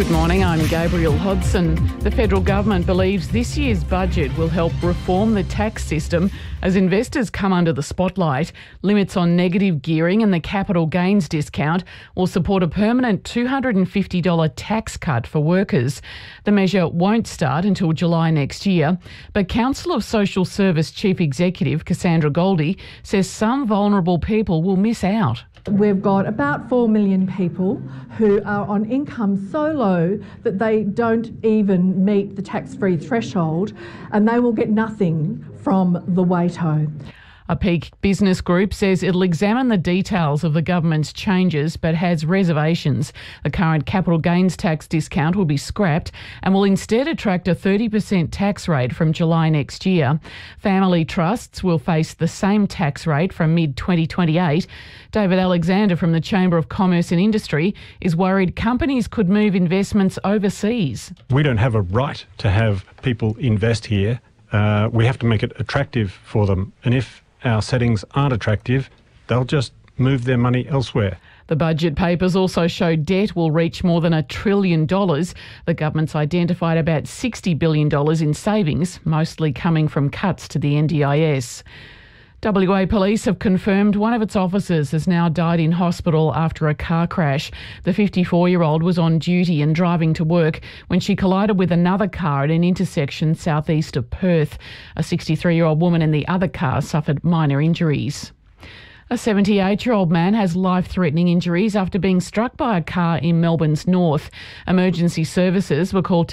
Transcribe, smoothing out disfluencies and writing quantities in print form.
Good morning, I'm Gabriel Hodson. The federal government believes this year's budget will help reform the tax system as investors come under the spotlight. Limits on negative gearing and the capital gains discount will support a permanent $250 tax cut for workers. The measure won't start until July next year, but Council of Social Service Chief Executive Cassandra Goldie says some vulnerable people will miss out. We've got about 4 million people who are on income so low that they don't even meet the tax-free threshold, and they will get nothing from the WATO. A Peak Business Group says it'll examine the details of the government's changes but has reservations. The current capital gains tax discount will be scrapped and will instead attract a 30% tax rate from July next year. Family trusts will face the same tax rate from mid-2028. David Alexander from the Chamber of Commerce and Industry is worried companies could move investments overseas. We don't have a right to have people invest here. We have to make it attractive for them. And if our settings aren't attractive, they'll just move their money elsewhere. The budget papers also show debt will reach more than $1 trillion. The government's identified about $60 billion in savings, mostly coming from cuts to the NDIS. WA Police have confirmed one of its officers has now died in hospital after a car crash. The 54-year-old was on duty and driving to work when she collided with another car at an intersection southeast of Perth. A 63-year-old woman in the other car suffered minor injuries. A 78-year-old man has life-threatening injuries after being struck by a car in Melbourne's north. Emergency services were called